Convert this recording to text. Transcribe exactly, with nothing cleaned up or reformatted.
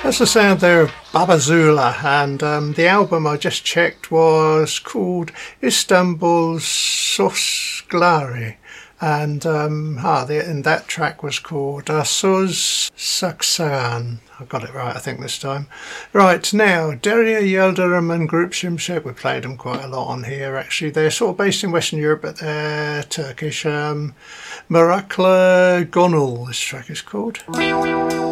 That's the sound there of Babazula, and um, the album I just checked was called Istanbul Sosglari, and um, ah, the, and that track was called Asuz Saksaran. I got it right, I think, this time. Right, now, Derya Yildirim and Group Şimşek, we played them quite a lot on here, actually. They're sort of based in Western Europe, but they're Turkish. Um, Merakla Gonul, this track is called.